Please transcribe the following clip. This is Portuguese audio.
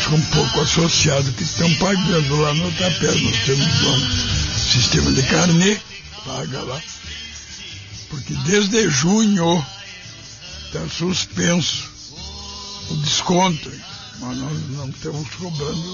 acho um pouco associado que estão pagando lá no tapete. Nós temos um sistema de carnê, paga lá, porque desde junho está suspenso o desconto, mas nós não estamos cobrando